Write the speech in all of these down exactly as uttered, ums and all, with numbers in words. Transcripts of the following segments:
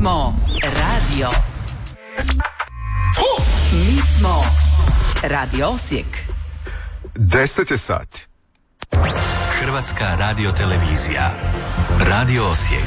smo radio. Mi smo Radio Osijek. Deset je sati. Hrvatska radiotelevizija. Radio Osijek.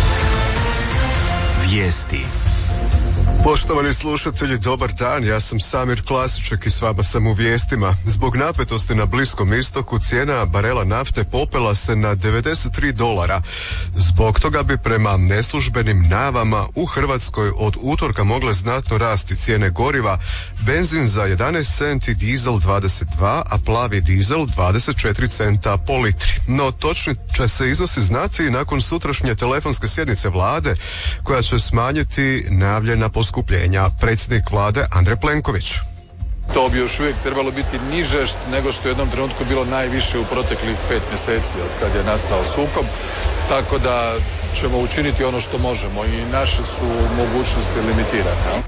Vijesti. Poštovani slušatelji, dobar dan, ja sam Samir Klasiček i s vama sam u vijestima. Zbog napetosti na Bliskom istoku cijena barela nafte popela se na devedeset tri dolara. Zbog toga bi prema neslužbenim najavama u Hrvatskoj od utorka mogle znatno rasti cijene goriva, benzin za jedanaest centi, dizel dvadeset dva, a plavi dizel dvadeset četiri centa po litri. No točni će se iznosi znati nakon sutrašnje telefonske sjednice vlade koja će smanjiti najavljena poskupljenja. Predsjednik vlade Andrej Plenković. To bi još uvijek trebalo biti niže nego što je u jednom trenutku bilo najviše u proteklih pet mjeseci od kad je nastao sukob. Tako da ćemo učiniti ono što možemo i naše su mogućnosti limitirane.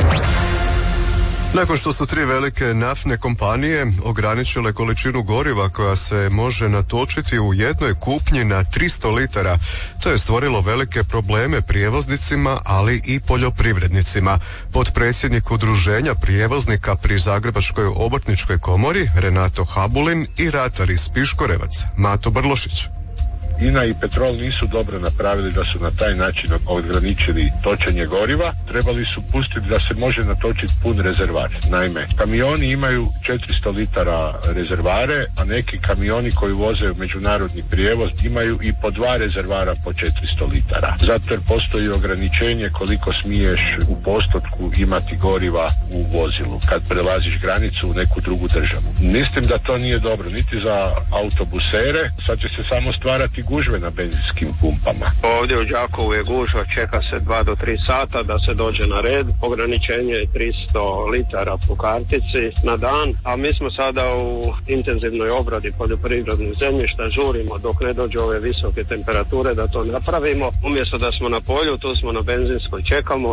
Nakon što su tri velike naftne kompanije ograničile količinu goriva koja se može natočiti u jednoj kupnji na tristo litara, to je stvorilo velike probleme prijevoznicima, ali i poljoprivrednicima. Potpredsjednik udruženja prijevoznika pri Zagrebačkoj obrtničkoj komori Renato Habulin i ratar iz Piškorevac Mato Brlošić. I N A i Petrol nisu dobro napravili da su na taj način ograničili točenje goriva. Trebali su pustiti da se može natočiti pun rezervar. Naime, kamioni imaju četiristo litara rezervare, a neki kamioni koji voze međunarodni prijevoz imaju i po dva rezervara po četiristo litara. Zato jer postoji ograničenje koliko smiješ u postotku imati goriva u vozilu kad prelaziš granicu u neku drugu državu. Mislim da to nije dobro niti za autobusere, sad će se samo stvarati gužve na benzinskim pumpama. Ovdje u Đakovu je gužva, čeka se dva do tri sata da se dođe na red. Ograničenje je tristo litara po kartici na dan, a mi smo sada u intenzivnoj obradi poljoprivrednog zemljišta, žurimo dok ne dođu ove visoke temperature da to napravimo. Umjesto da smo na polju, tu smo na benzinskoj, čekamo.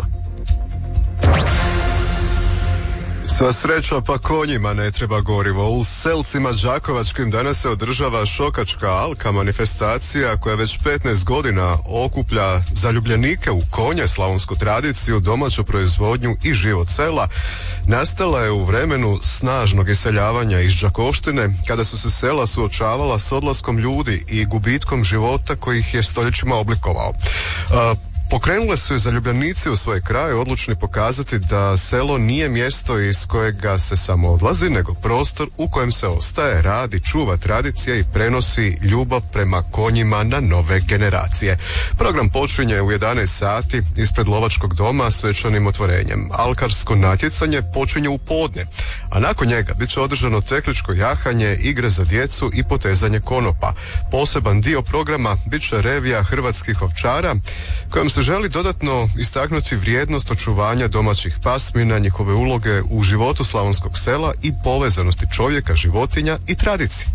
Sva sreća pa konjima ne treba gorivo. U Selcima Đakovačkim danas se održava šokačka alka, manifestacija koja već petnaest godina okuplja zaljubljenike u konje, slavonsku tradiciju, domaću proizvodnju i život sela. Nastala je u vremenu snažnog iseljavanja iz Đakovštine, kada su se sela suočavala s odlaskom ljudi i gubitkom života koji ih je stoljećima oblikovao. Uh, Pokrenule su je zaljubljenici u svoje kraje, odlučni pokazati da selo nije mjesto iz kojega se samo odlazi, nego prostor u kojem se ostaje, radi, čuva tradicija i prenosi ljubav prema konjima na nove generacije. Program počinje u jedanaest sati ispred Lovačkog doma svečanim otvorenjem. Alkarsko natjecanje počinje u podne, a nakon njega bit će održano tehničko jahanje, igre za djecu i potezanje konopa. Poseban dio programa bit će revija hrvatskih ovčara, kojom se želi dodatno istaknuti vrijednost očuvanja domaćih pasmina, njihove uloge u životu slavonskog sela i povezanosti čovjeka, životinja i tradicije.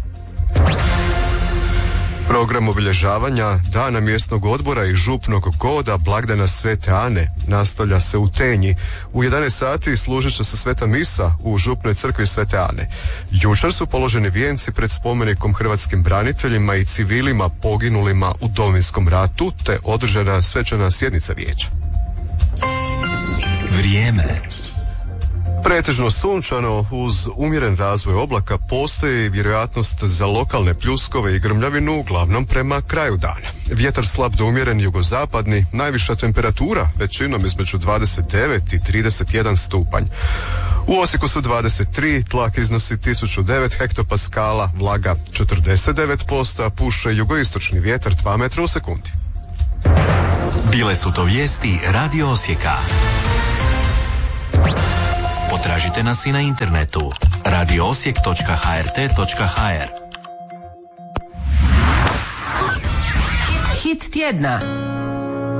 Program obilježavanja Dana mjesnog odbora i župnog goda blagdana Svete Ane nastavlja se u Tenji. U jedanaest sati služit će se sveta misa u župnoj crkvi Svete Ane. Jučer su položeni vijenci pred spomenikom hrvatskim braniteljima i civilima poginulima u Domovinskom ratu, te održana svečana sjednica vijeća. Vrijeme. Pretežno sunčano, uz umjeren razvoj oblaka postoji vjerojatnost za lokalne pljuskove i grmljavinu, uglavnom prema kraju dana. Vjetar slab do umjeren jugozapadni, najviša temperatura većinom između dvadeset devet i trideset jedan stupanj. U Osijeku su dvadeset tri, tlak iznosi tisuću devet hektopaskala, vlaga četrdeset devet posto, a puše jugoistočni vjetar dva metra u sekundi. Bile su to vijesti Radio Osijeka. Potražite nas i na internetu radio osijek točka h r t točka h r. Hit tjedna.